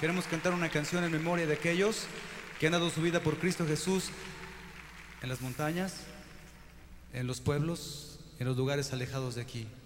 Queremos cantar una canción en memoria de aquellos que han dado su vida por Cristo Jesús en las montañas, en los pueblos, en los lugares alejados de aquí.